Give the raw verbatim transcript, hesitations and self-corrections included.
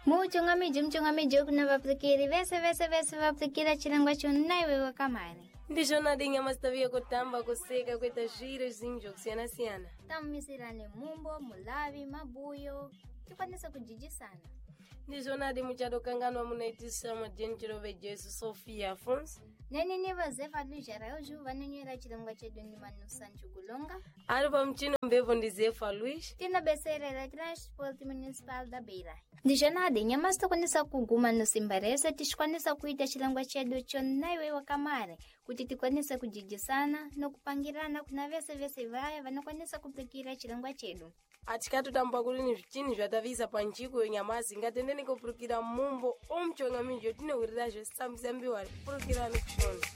Mucho ngamijo mcho ngamijo kuna vaplikiri vese vese vese vaplikira chilangwa chonaiwe wakamari. Ndishona dinga mastavia kutamba kuseka kweta jiro zinjo kusiyana siyana. Tamu misirane mumbo, mulavi, mabuyo. Tukwanisa kujiji sana. Ndishona di muchado kangano munaitisha majenjiro vejesu Sofia Afonso. Nene neva zefa lujara uju vananyera chilangwa chedu ni manu sanchu kulonga. Alva mchino mbevo ndi Zefa Luis. Tina besere la transport municipal da Beira. Ndishona di nyamas tukwanisa kuguma no simbaresa tishkwanisa kuita chilangwa chedu chonaiwe wakamare. Kuti tikwanisa kujiji sana no kupangirana kuna vese vese vaya vanakwanisa kuplikira chilangwa chedu. Atikatu tamba kulini vichini vyatavisa panchiko yenyamazi ngatendeni kupurukira mumbo omchonga minjo tine urirajo sambi sambi wari purukira ni kushona.